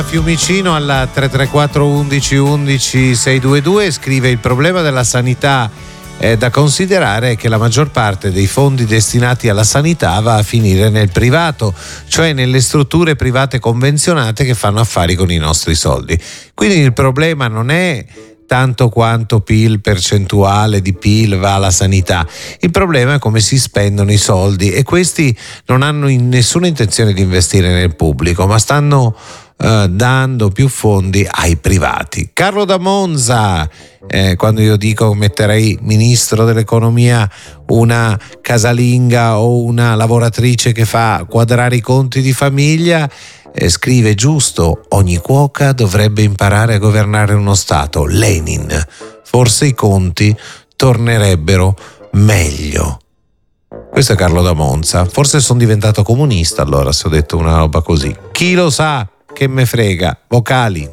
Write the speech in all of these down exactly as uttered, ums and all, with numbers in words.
Fiumicino alla tre tre quattro undici undici seicentoventidue scrive: il problema della sanità è da considerare che la maggior parte dei fondi destinati alla sanità va a finire nel privato, cioè nelle strutture private convenzionate che fanno affari con i nostri soldi. Quindi il problema non è tanto quanto P I L, percentuale di P I L va alla sanità. Il problema è come si spendono i soldi, e questi non hanno in nessuna intenzione di investire nel pubblico, ma stanno Uh, dando più fondi ai privati. Carlo da Monza, eh, quando io dico metterei ministro dell'economia una casalinga o una lavoratrice che fa quadrare i conti di famiglia, eh, scrive: giusto, ogni cuoca dovrebbe imparare a governare uno Stato. Lenin, forse i conti tornerebbero meglio. Questo è Carlo da Monza. Forse sono diventato comunista allora se ho detto una roba così. Chi lo sa? Che me frega. Vocali.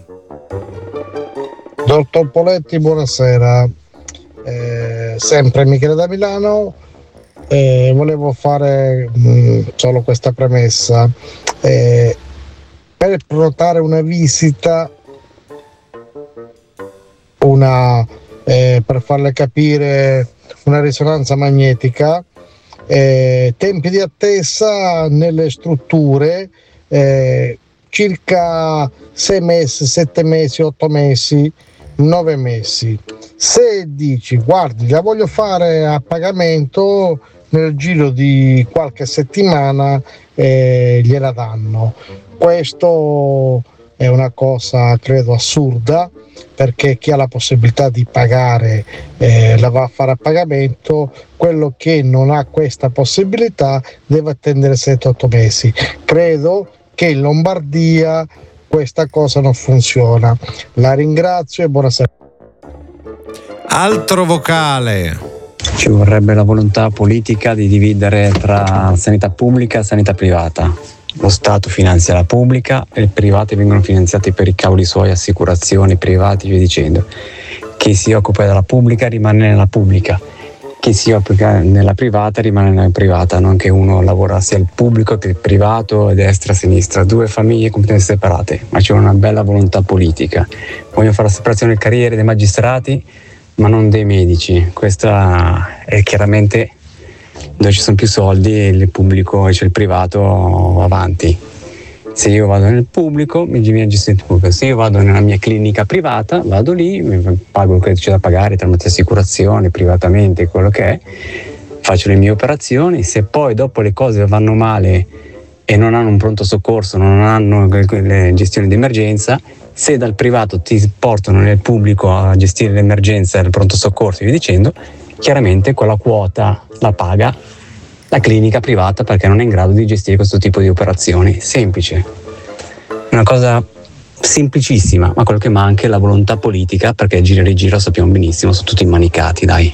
Dottor Poletti, buonasera. Eh, sempre Michele da Milano. Eh, volevo fare mh, solo questa premessa. Eh, per prenotare una visita, una eh, per farle capire una risonanza magnetica, eh, tempi di attesa nelle strutture eh, circa sei mesi, sette mesi, otto mesi, nove mesi. Se dici guardi, la voglio fare a pagamento, nel giro di qualche settimana eh, gliela danno. Questo è una cosa credo assurda, perché chi ha la possibilità di pagare eh, la va a fare a pagamento. Quello che non ha questa possibilità deve attendere sette otto mesi. Credo che in Lombardia questa cosa non funziona. La ringrazio e buonasera. Altro vocale. Ci vorrebbe la volontà politica di dividere tra sanità pubblica e sanità privata. Lo Stato finanzia la pubblica e i privati vengono finanziati per i cavoli suoi, assicurazioni, privati, via dicendo. Chi si occupa della pubblica rimane nella pubblica, chi si occupa nella privata rimane nella privata, non che uno lavora sia il pubblico che il privato, destra, sinistra, due famiglie completamente separate, ma c'è una bella volontà politica. Vogliono fare la separazione delle carriere dei magistrati, ma non dei medici. Questa è chiaramente dove ci sono più soldi, il pubblico e c'è il privato avanti. Se io vado nel pubblico mi viene gestito il pubblico, se io vado nella mia clinica privata vado lì, mi pago il credito c'è da pagare tramite assicurazione, privatamente, quello che è, faccio le mie operazioni. Se poi dopo le cose vanno male e non hanno un pronto soccorso, non hanno le gestioni di emergenza, se dal privato ti portano nel pubblico a gestire l'emergenza e il pronto soccorso e via dicendo, chiaramente quella quota la paga la clinica privata, perché non è in grado di gestire questo tipo di operazioni. Semplice, una cosa semplicissima, ma quello che manca è la volontà politica, perché gira e rigira sappiamo benissimo, sono tutti immanicati, dai.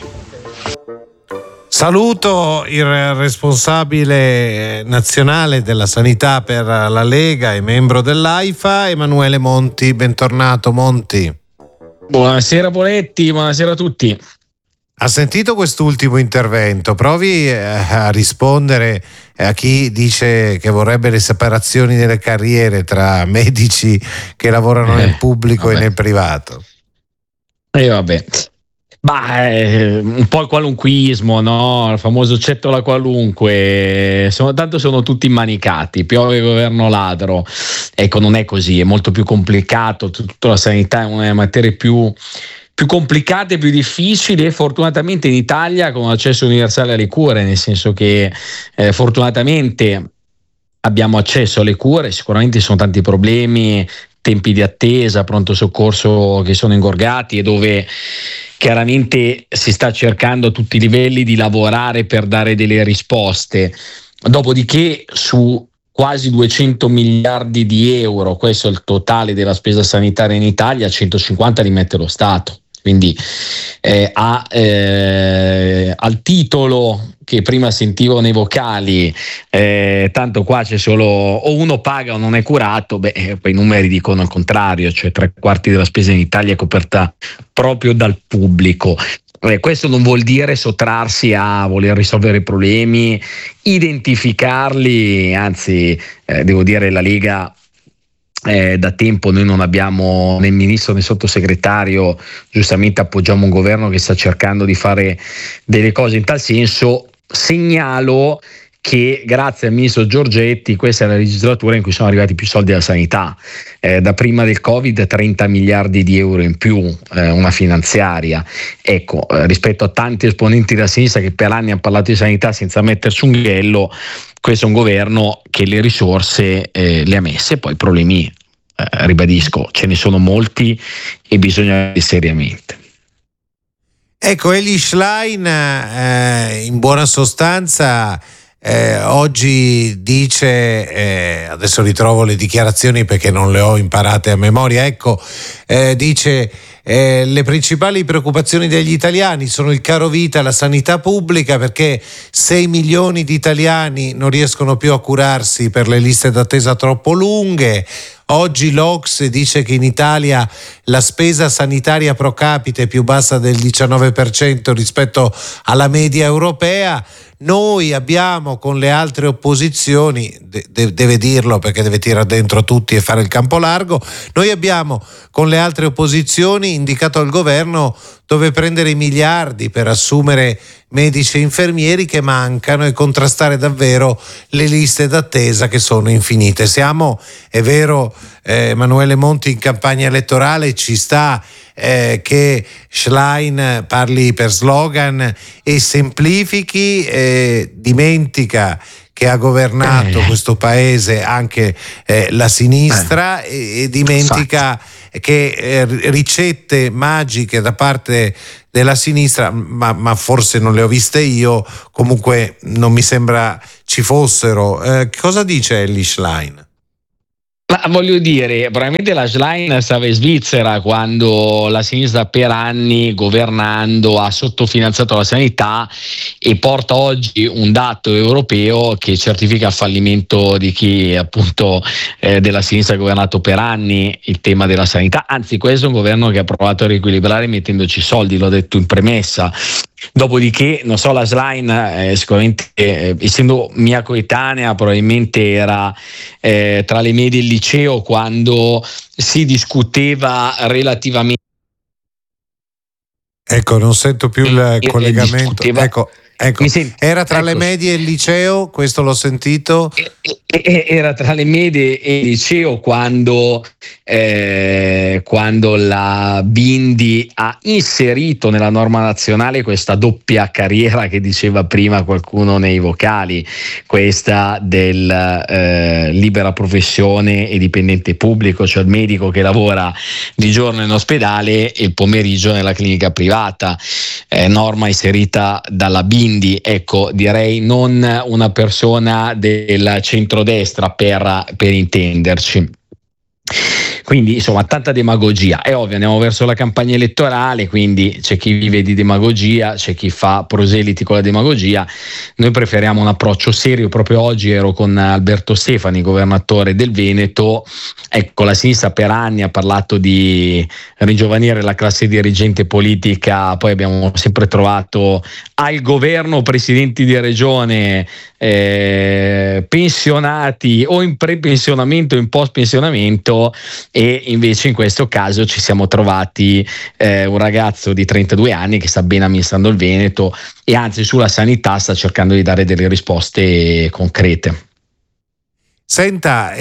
Saluto il responsabile nazionale della sanità per la Lega e membro dell'AIFA, Emanuele Monti. Bentornato Monti. Buonasera Poletti, buonasera a tutti. Ha sentito quest'ultimo intervento? Provi a rispondere a chi dice che vorrebbe le separazioni delle carriere tra medici che lavorano eh, nel pubblico vabbè. e nel privato. E eh, vabbè. Bah, eh, un po' il qualunquismo, no? Il famoso cetto alla qualunque. Sono, tanto sono tutti immanicati, piove governo ladro. Ecco, non è così, è molto più complicato. Tutta la sanità è una delle materie più più complicate, più difficili, e fortunatamente in Italia con accesso universale alle cure, nel senso che eh, fortunatamente abbiamo accesso alle cure. Sicuramente ci sono tanti problemi, tempi di attesa, pronto soccorso che sono ingorgati, e dove chiaramente si sta cercando a tutti i livelli di lavorare per dare delle risposte. Dopodiché su quasi duecento miliardi di euro, questo è il totale della spesa sanitaria in Italia, centocinquanta li mette lo Stato. Quindi eh, a, eh, al titolo che prima sentivo nei vocali, eh, tanto qua c'è solo o uno paga o non è curato, beh, poi i numeri dicono il contrario, cioè tre quarti della spesa in Italia è coperta proprio dal pubblico. Eh, questo non vuol dire sottrarsi a voler risolvere i problemi, identificarli, anzi eh, devo dire la Lega Eh, da tempo noi non abbiamo né il ministro né il sottosegretario, giustamente appoggiamo un governo che sta cercando di fare delle cose in tal senso. Segnalo che grazie al ministro Giorgetti questa è la legislatura in cui sono arrivati più soldi alla sanità, eh, da prima del Covid trenta miliardi di euro in più, eh, una finanziaria. Ecco, eh, rispetto a tanti esponenti della sinistra che per anni hanno parlato di sanità senza mettersi un ghiello, questo è un governo che le risorse eh, le ha messe. Poi i problemi, eh, ribadisco, ce ne sono molti e bisogna seriamente. Ecco, Eli Schlein eh, in buona sostanza eh, oggi dice, eh, adesso ritrovo le dichiarazioni perché non le ho imparate a memoria, ecco, eh, dice eh, le principali preoccupazioni degli italiani sono il caro vita e la sanità pubblica, perché sei milioni di italiani non riescono più a curarsi per le liste d'attesa troppo lunghe. Oggi l'O C S E dice che in Italia la spesa sanitaria pro capite è più bassa del diciannove per cento rispetto alla media europea. Noi abbiamo con le altre opposizioni, de- deve dirlo perché deve tirare dentro tutti e fare il campo largo, noi abbiamo con le altre opposizioni indicato al governo dove prendere i miliardi per assumere medici e infermieri che mancano e contrastare davvero le liste d'attesa che sono infinite. Siamo, è vero, eh, Emanuele Monti in campagna elettorale, ci sta eh, che Schlein parli per slogan e semplifichi, eh, dimentica che ha governato eh. questo paese anche eh, la sinistra eh. e, e dimentica Infatti. che eh, ricette magiche da parte della sinistra, ma, ma forse non le ho viste io, comunque non mi sembra ci fossero. Eh, cosa dice Eli Schlein? Ma voglio dire, probabilmente la Schlein stava in Svizzera quando la sinistra per anni governando ha sottofinanziato la sanità e porta oggi un dato europeo che certifica il fallimento di chi appunto eh, della sinistra ha governato per anni il tema della sanità. Anzi, questo è un governo che ha provato a riequilibrare mettendoci soldi, l'ho detto in premessa. Dopodiché, non so, la Schlein eh, sicuramente, eh, essendo mia coetanea, probabilmente era eh, tra le medie e il liceo quando si discuteva relativamente. Ecco, non sento più il e, collegamento. E ecco, ecco. Era tra ecco. le medie e il liceo, questo l'ho sentito. Era tra le medie e il liceo quando, eh, quando la Bindi ha inserito nella norma nazionale questa doppia carriera che diceva prima qualcuno nei vocali, questa del eh, libera professione e dipendente pubblico, cioè il medico che lavora di giorno in ospedale e il pomeriggio nella clinica privata, eh, norma inserita dalla Bindi. Ecco, direi non una persona del centro destra per, per intenderci. Quindi insomma tanta demagogia, è ovvio, andiamo verso la campagna elettorale, quindi c'è chi vive di demagogia, c'è chi fa proseliti con la demagogia. Noi preferiamo un approccio serio. Proprio oggi ero con Alberto Stefani, governatore del Veneto. Ecco, la sinistra per anni ha parlato di ringiovanire la classe dirigente politica, poi abbiamo sempre trovato al governo presidenti di regione eh, pensionati o in prepensionamento o in post pensionamento, e invece in questo caso ci siamo trovati eh, un ragazzo di trentadue anni che sta bene amministrando il Veneto e anzi sulla sanità sta cercando di dare delle risposte concrete. Senta,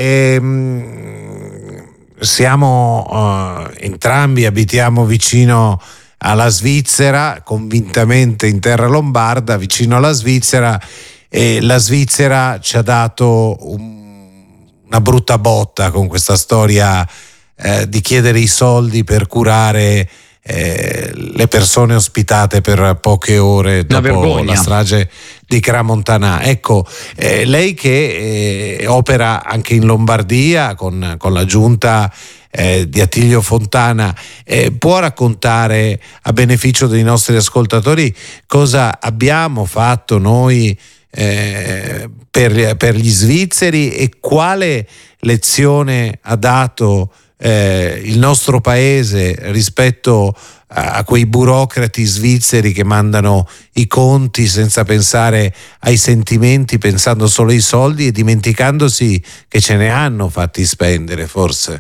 ehm, siamo uh, entrambi abitiamo vicino alla Svizzera, convintamente in terra lombarda, vicino alla Svizzera, e la Svizzera ci ha dato un una brutta botta con questa storia eh, di chiedere i soldi per curare eh, le persone ospitate per poche ore dopo la strage di Crans-Montana. Ecco, eh, lei che eh, opera anche in Lombardia con, con la giunta eh, di Attilio Fontana, eh, può raccontare a beneficio dei nostri ascoltatori cosa abbiamo fatto noi Eh, per, per gli svizzeri e quale lezione ha dato eh, il nostro paese rispetto a, a quei burocrati svizzeri che mandano i conti senza pensare ai sentimenti, pensando solo ai soldi e dimenticandosi che ce ne hanno fatti spendere, forse.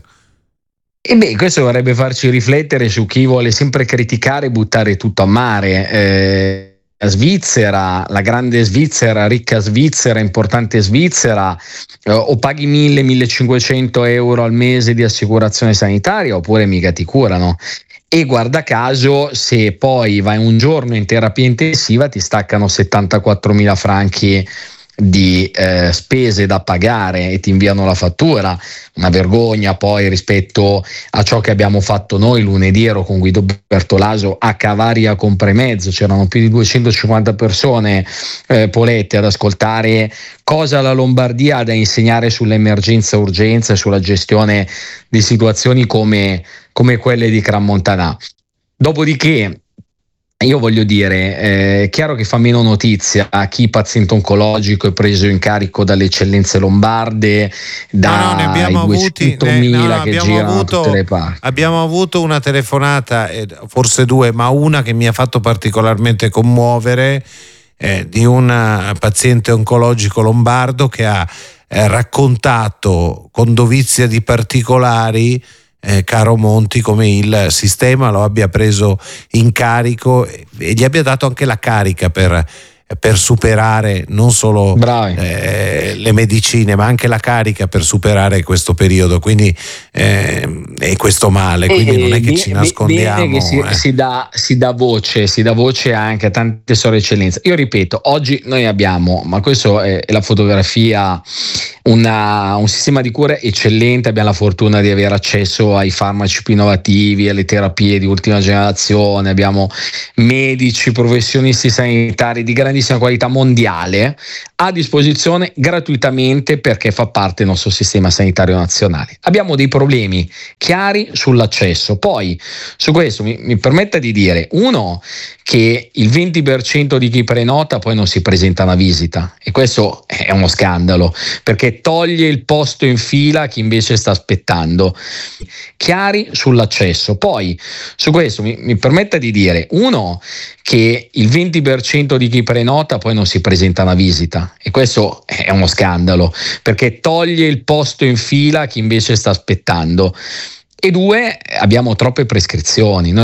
E beh, questo dovrebbe farci riflettere su chi vuole sempre criticare e buttare tutto a mare. Eh, la Svizzera, la grande Svizzera, ricca Svizzera, importante Svizzera, eh, o paghi mille millecinquecento euro al mese di assicurazione sanitaria oppure mica ti curano. E guarda caso, se poi vai un giorno in terapia intensiva ti staccano settantaquattromila franchi di eh, spese da pagare e ti inviano la fattura. Una vergogna poi rispetto a ciò che abbiamo fatto noi. Lunedì ero con Guido Bertolaso a Cavaria Compremezzo, c'erano più di duecentocinquanta persone, eh, Poletti, ad ascoltare cosa la Lombardia ha da insegnare sull'emergenza urgenza e sulla gestione di situazioni come, come quelle di Crans-Montana. Dopodiché io voglio dire, è eh, chiaro che fa meno notizia a chi paziente oncologico è preso in carico dalle eccellenze lombarde, dai duecentomila che girano avuto, da tutte le parti. Abbiamo avuto una telefonata, eh, forse due, ma una che mi ha fatto particolarmente commuovere, eh, di un paziente oncologico lombardo che ha eh, raccontato con dovizia di particolari, Eh, caro Monti, come il sistema lo abbia preso in carico e, e gli abbia dato anche la carica per, per superare non solo eh, le medicine, ma anche la carica per superare questo periodo, quindi eh, e questo male, quindi non è che ci nascondiamo. Bene che si, eh. si, dà, si dà voce, si dà voce anche a tante storie di eccellenza. Io ripeto, oggi noi abbiamo, ma questo è, è la fotografia, Una, un sistema di cura eccellente. Abbiamo la fortuna di avere accesso ai farmaci più innovativi, alle terapie di ultima generazione, abbiamo medici, professionisti sanitari di grandissima qualità mondiale a disposizione gratuitamente perché fa parte del nostro sistema sanitario nazionale. Abbiamo dei problemi chiari sull'accesso. Poi su questo mi, mi permetta di dire, uno, che il venti per cento di chi prenota poi non si presenta a una visita, e questo è uno scandalo perché toglie il posto in fila a chi invece sta aspettando. Chiari sull'accesso. Poi su questo mi, mi permetta di dire, uno, che il venti per cento di chi prenota poi non si presenta a una visita, e questo è uno scandalo perché toglie il posto in fila a chi invece sta aspettando. E due, abbiamo troppe prescrizioni. Noi